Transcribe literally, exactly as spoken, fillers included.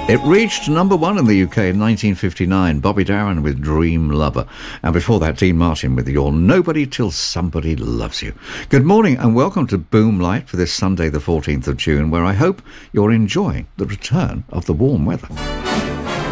It reached number one in the U K in nineteen fifty-nine, Bobby Darin with Dream Lover. And before that, Dean Martin with You're Nobody Till Somebody Loves You. Good morning and welcome to Boomlight for this Sunday the fourteenth of June, where I hope you're enjoying the return of the warm weather.